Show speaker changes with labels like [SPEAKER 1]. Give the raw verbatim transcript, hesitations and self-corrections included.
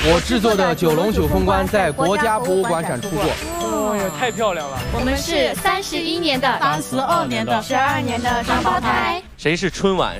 [SPEAKER 1] 我制作的九龙九凤冠在国家博物馆展出过。
[SPEAKER 2] 哦呀，太漂亮了！
[SPEAKER 3] 我们是三十一年的、
[SPEAKER 4] 三十二年的、
[SPEAKER 3] 十二年的双胞胎。
[SPEAKER 5] 谁是春晚